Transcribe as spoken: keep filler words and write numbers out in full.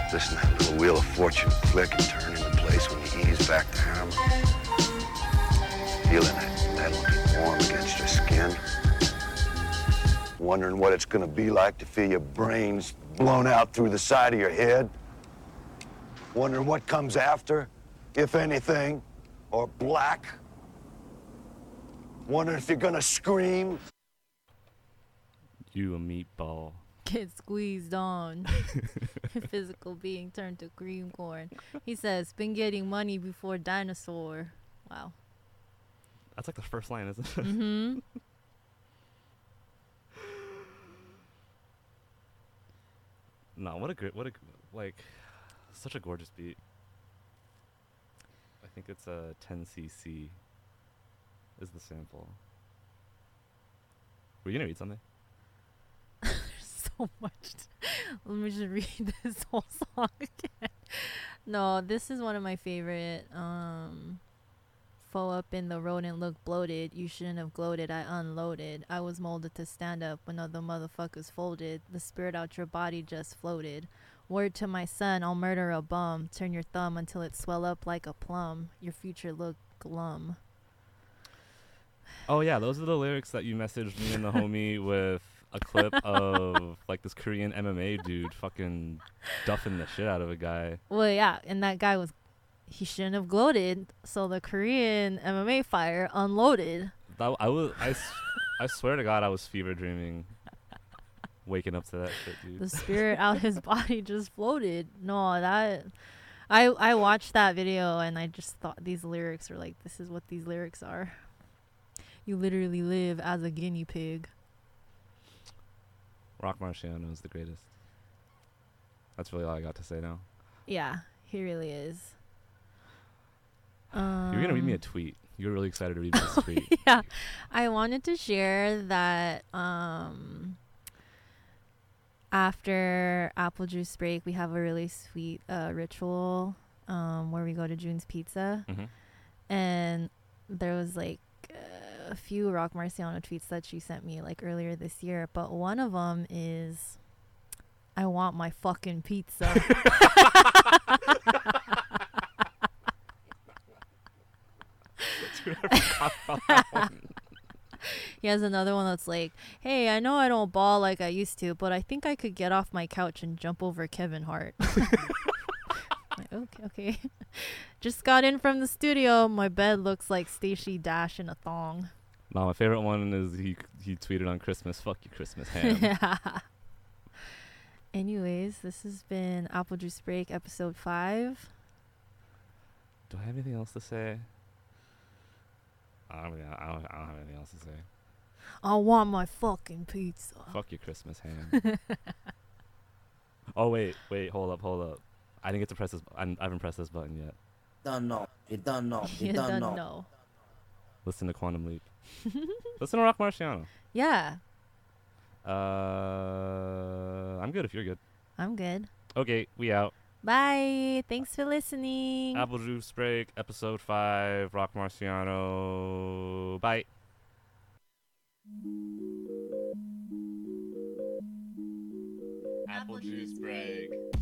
Listen to that little wheel of fortune flick and turn into place when you ease back the hammer. Feeling that metal be warm against your skin. Wondering what it's gonna be like to feel your brains blown out through the side of your head. Wondering what comes after, if anything, or black. Wondering if you're gonna scream. You a meatball. Get squeezed on. Physical being turned to cream corn. He says, been getting money before dinosaur. Wow. That's like the first line, isn't it? Mm-hmm. No, what a great, what a, like, such a gorgeous beat. I think it's a ten C C is the sample. Were you gonna read something? So much. Let me just read this whole song again. No, this is one of my favorite. Um, Foe up in the road and look bloated. You shouldn't have gloated. I unloaded. I was molded to stand up when other motherfuckers folded. The spirit out your body just floated. Word to my son, I'll murder a bum. Turn your thumb until it swell up like a plum. Your future look glum. Oh yeah, those are the lyrics that you messaged me and the homie with a clip of like this Korean M M A dude fucking duffing the shit out of a guy. Well, yeah, and that guy was, he shouldn't have gloated. So the Korean M M A fighter unloaded. That I was I, s- I swear to God I was fever dreaming, waking up to that shit, dude. The spirit out his body just floated. No, that I I watched that video and I just thought these lyrics were like, this is what these lyrics are. You literally live as a guinea pig. Rock Marciano is the greatest. That's really all I got to say now. Yeah, he really is. You were gonna read me a Um, tweet. You were really excited to read me this tweet. Yeah, I wanted to share that um, after Apple Juice break, we have a really sweet uh, ritual um, where we go to June's Pizza. Mm-hmm. And there was like uh, a few Rock Marciano tweets that she sent me like earlier this year, but one of them is, I want my fucking pizza. Dude, I forgot about that one. He has another one that's like, hey, I know I don't ball like I used to, but I think I could get off my couch and jump over Kevin Hart. Like, okay, okay. Just got in from the studio. My bed looks like Stacey Dash in a thong. No, my favorite one is he he tweeted on Christmas, fuck you Christmas ham. Yeah. Anyways, this has been Apple Juice Break episode five. Do I have anything else to say? I don't, really- I don't, I don't have anything else to say. I want my fucking pizza. Fuck your Christmas ham. Oh wait, wait, hold up, hold up. I didn't get to press this. I, I haven't pressed this button yet. Don't know. You don't know. You, You don't, don't know. know. Listen to Quantum Leap. Listen to Rock Marciano. Yeah, Uh, I'm good if you're good. I'm good. Okay, we out. Bye. Thanks for listening. Apple Juice Break, episode five. Rock Marciano. Bye. Apple Juice Break.